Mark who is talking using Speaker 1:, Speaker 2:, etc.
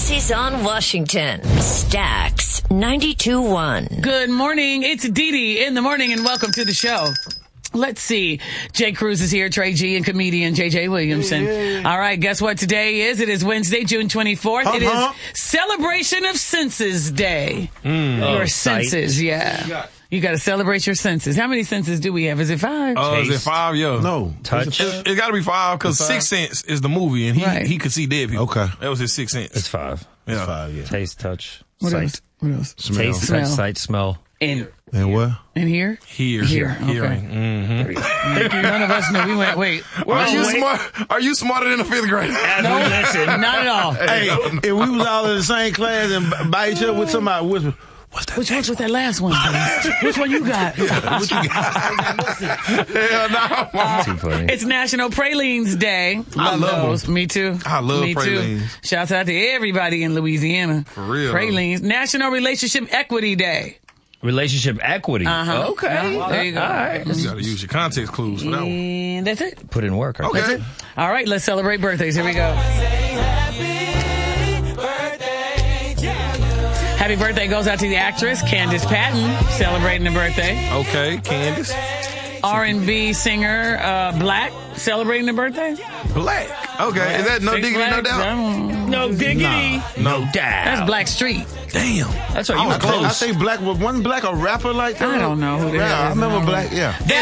Speaker 1: Aussies on Washington. Stax 92.1.
Speaker 2: Good morning. It's Dee Dee in the morning, and welcome to the show. Let's see. Jay Cruz is here, Trey G, and comedian J.J. Williamson. Yeah. All right, guess what today is? It is Wednesday, June 24th. It is Celebration of Senses Day. Your senses, yeah. You got to celebrate your senses. How many senses do we have? Is it 5?
Speaker 3: Is it 5? Yeah.
Speaker 4: No.
Speaker 3: Touch. It got to be 5 because Sixth Sense is the movie, and he could see dead people.
Speaker 4: Okay.
Speaker 3: That was his Sixth Sense.
Speaker 5: It's 5.
Speaker 3: Yeah.
Speaker 4: It's 5, yeah.
Speaker 5: Taste, touch,
Speaker 2: What
Speaker 5: sight.
Speaker 2: else? What else?
Speaker 4: Smell.
Speaker 5: Taste, touch, sight, smell.
Speaker 4: And what?
Speaker 2: And here?
Speaker 3: Here.
Speaker 2: Okay.
Speaker 3: Hearing. Mm-hmm.
Speaker 2: Thank you. None of us know. We went, wait.
Speaker 3: Are you smarter than a 5th grader?
Speaker 2: No, listen, not at all.
Speaker 4: Hey, if we was all in the same class and by each other with somebody whisper, what's that?
Speaker 2: Which one's with that last one? Which one you got?
Speaker 4: What you got?
Speaker 3: Hell no.
Speaker 5: Too funny.
Speaker 2: It's National Pralines Day.
Speaker 3: I love
Speaker 2: those. Me too.
Speaker 3: I love
Speaker 2: Me
Speaker 3: pralines.
Speaker 2: too. Shouts out to everybody in Louisiana.
Speaker 3: For real.
Speaker 2: Pralines. National Relationship Equity Day.
Speaker 5: Relationship equity.
Speaker 2: Uh-huh.
Speaker 5: Okay.
Speaker 2: There you go.
Speaker 5: All right.
Speaker 3: You got to use your context clues for that one.
Speaker 2: And that's it.
Speaker 5: Put in work.
Speaker 3: Okay.
Speaker 2: That's it. All right, let's celebrate birthdays. Here we go. Happy birthday goes out to the actress Candace Patton, celebrating her birthday.
Speaker 3: Okay, Candace.
Speaker 2: R&B singer Black, celebrating her birthday.
Speaker 3: Black. Okay, is that No
Speaker 2: Six
Speaker 3: Diggity, No
Speaker 2: Flags?
Speaker 3: Doubt?
Speaker 2: No Diggity.
Speaker 5: No doubt.
Speaker 2: That's Black Street.
Speaker 3: Damn.
Speaker 5: That's what you were close.
Speaker 4: I think Black was one Black a rapper like that.
Speaker 2: I don't know who the hell
Speaker 4: I
Speaker 2: is
Speaker 4: remember
Speaker 2: now.
Speaker 4: Black. Yeah.